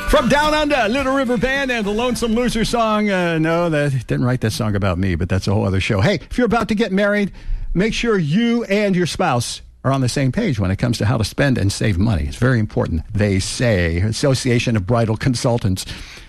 From Down Under, Little River Band and the Lonesome Loser song. No, that didn't write that song about me, but that's a whole other show. Hey, if you're about to get married, make sure you and your spouse are on the same page when it comes to how to spend and save money. It's very important, they say. Association of Bridal Consultants.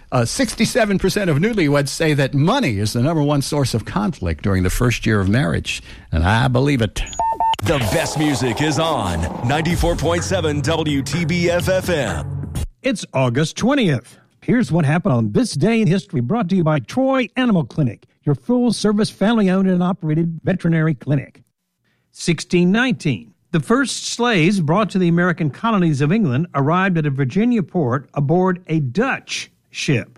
67% of newlyweds say that money is the number one source of conflict during the first year of marriage. And I believe it. The best music is on 94.7 WTBF-FM. It's August 20th. Here's what happened on this day in history, brought to you by Troy Animal Clinic, your full-service, family-owned and operated veterinary clinic. 1619. The first slaves brought to the American colonies of England arrived at a Virginia port aboard a Dutch ship.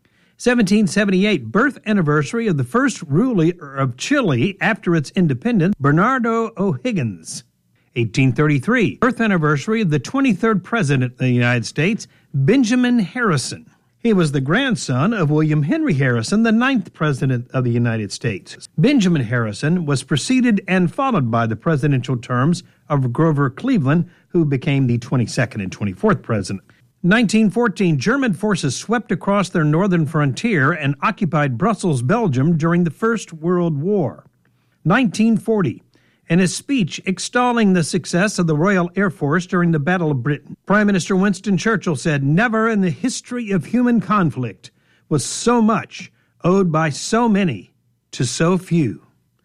1778. Birth anniversary of the first ruler of Chile after its independence, Bernardo O'Higgins. 1833, birth anniversary of the 23rd President of the United States, Benjamin Harrison. He was the grandson of William Henry Harrison, the 9th President of the United States. Benjamin Harrison was preceded and followed by the presidential terms of Grover Cleveland, who became the 22nd and 24th President. 1914, German forces swept across their northern frontier and occupied Brussels, Belgium during the First World War. 1940, in his speech extolling the success of the Royal Air Force during the Battle of Britain, Prime Minister Winston Churchill said, "Never in the history of human conflict was so much owed by so many to so few."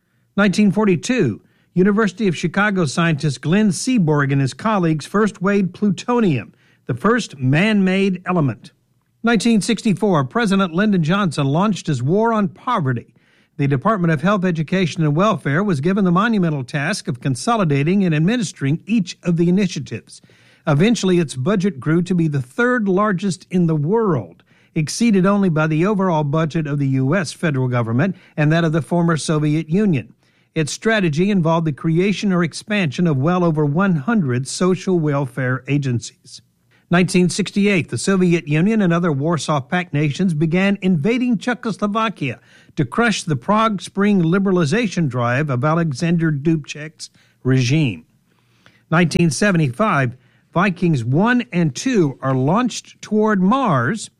1942, University of Chicago scientist Glenn Seaborg and his colleagues first weighed plutonium, the first man-made element. 1964, President Lyndon Johnson launched his war on poverty. The Department of Health, Education, and Welfare was given the monumental task of consolidating and administering each of the initiatives. Eventually, its budget grew to be the third largest in the world, exceeded only by the overall budget of the U.S. federal government and that of the former Soviet Union. Its strategy involved the creation or expansion of well over 100 social welfare agencies. 1968, the Soviet Union and other Warsaw Pact nations began invading Czechoslovakia to crush the Prague Spring liberalization drive of Alexander Dubček's regime. 1975, Vikings 1 and 2 are launched toward Mars.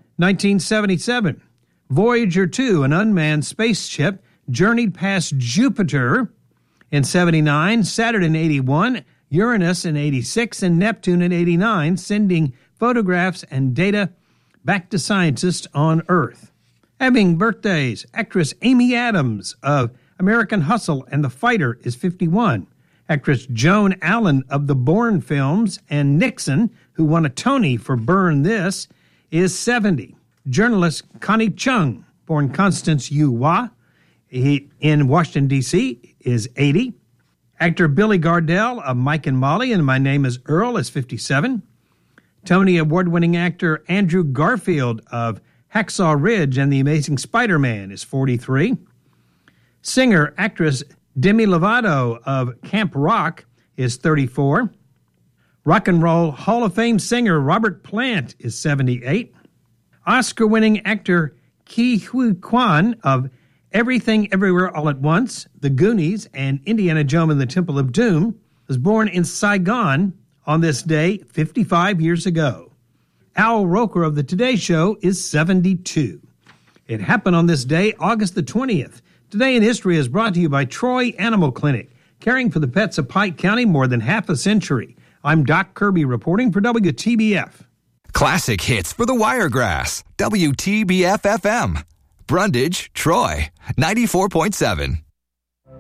1977, Voyager 2, an unmanned spaceship, journeyed past Jupiter. In 79, Saturn in 81, Uranus in 86, and Neptune in 89, sending photographs and data back to scientists on Earth. Having birthdays, actress Amy Adams of American Hustle and The Fighter is 51. Actress Joan Allen of the Bourne films and Nixon, who won a Tony for Burn This, is 70. Journalist Connie Chung, born Constance Yu Hua in Washington, D.C., is 80. Actor Billy Gardell of Mike and Molly and My Name is Earl is 57. Tony Award-winning actor Andrew Garfield of Hacksaw Ridge and The Amazing Spider-Man is 43. Singer, actress Demi Lovato of Camp Rock is 34. Rock and Roll Hall of Fame singer Robert Plant is 78. Oscar-winning actor Ke Huy Quan of Everything Everywhere All at Once, The Goonies, and Indiana Jones and the Temple of Doom, was born in Saigon on this day 55 years ago. Al Roker of The Today Show is 72. It happened on this day, August the 20th. Today in History is brought to you by Troy Animal Clinic, caring for the pets of Pike County more than half a century. I'm Doc Kirby reporting for WTBF. Classic hits for the Wiregrass, WTBF-FM. Brundage, Troy, 94.7.